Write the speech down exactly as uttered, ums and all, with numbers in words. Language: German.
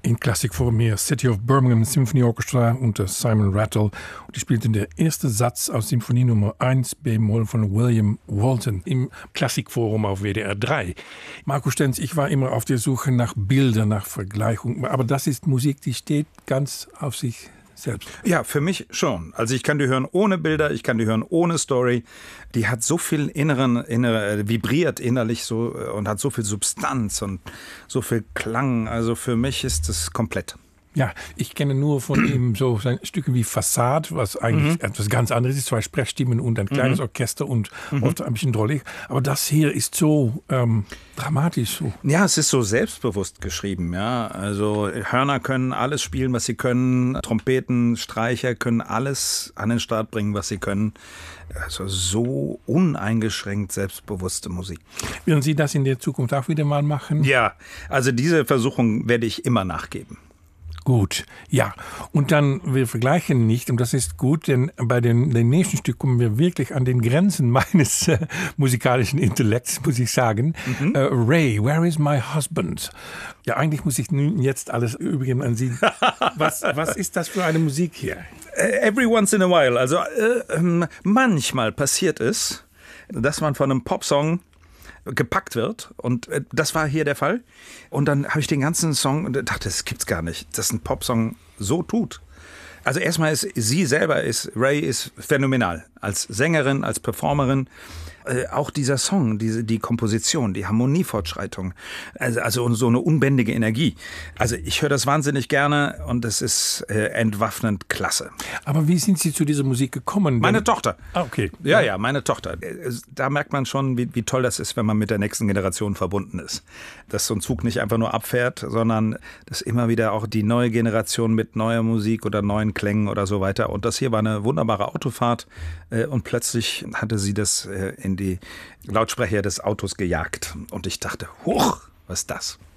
In Klassikform hier City of Birmingham Symphony Orchestra unter Simon Rattle. Und die spielten der erste Satz aus Symphonie Nummer eins B-Moll von William Walton im Klassikforum auf W D R drei. Marco Stenz, ich war immer auf der Suche nach Bildern, nach Vergleichung. Aber das ist Musik, die steht ganz auf sich selbst. Ja, für mich schon. Also ich kann die hören ohne Bilder, ich kann die hören ohne Story. Die hat so viel inneren, innere, vibriert innerlich so und hat so viel Substanz und so viel Klang. Also für mich ist es komplett. Ja, ich kenne nur von ihm so Stücke wie Fassade, was eigentlich mhm. etwas ganz anderes ist, zwei Sprechstimmen und ein kleines mhm. Orchester und mhm. oft ein bisschen drollig. Aber das hier ist so ähm, dramatisch. So. Ja, es ist so selbstbewusst geschrieben. Ja, also Hörner können alles spielen, was sie können. Trompeten, Streicher können alles an den Start bringen, was sie können. Also so uneingeschränkt selbstbewusste Musik. Werden Sie das in der Zukunft auch wieder mal machen? Ja, also diese Versuchung werde ich immer nachgeben. Gut, ja. Und dann, wir vergleichen nicht, und das ist gut, denn bei den, den nächsten Stück kommen wir wirklich an den Grenzen meines äh, musikalischen Intellekts, muss ich sagen. Mhm. Äh, Ray, Where is my husband? Ja, eigentlich muss ich nun jetzt alles übergeben an Sie. Was, was ist das für eine Musik hier? Every once in a while, also äh, manchmal passiert es, dass man von einem Popsong gepackt wird und das war hier der Fall und dann habe ich den ganzen Song und dachte, das gibt's gar nicht, dass ein Popsong so tut. Also erstmal ist sie selber, ist Ray ist phänomenal, als Sängerin, als Performerin. Äh, auch dieser Song, diese, die Komposition, die Harmoniefortschreitung, also, also so eine unbändige Energie. Also ich höre das wahnsinnig gerne und es ist äh, entwaffnend klasse. Aber wie sind Sie zu dieser Musik gekommen? Meine Tochter. Ah, okay. Ja, ja, meine Tochter. Da merkt man schon, wie, wie toll das ist, wenn man mit der nächsten Generation verbunden ist. Dass so ein Zug nicht einfach nur abfährt, sondern dass immer wieder auch die neue Generation mit neuer Musik oder neuen Klängen oder so weiter. Und das hier war eine wunderbare Autofahrt äh, und plötzlich hatte sie das äh, in die Lautsprecher des Autos gejagt. Und ich dachte, huch, was ist das?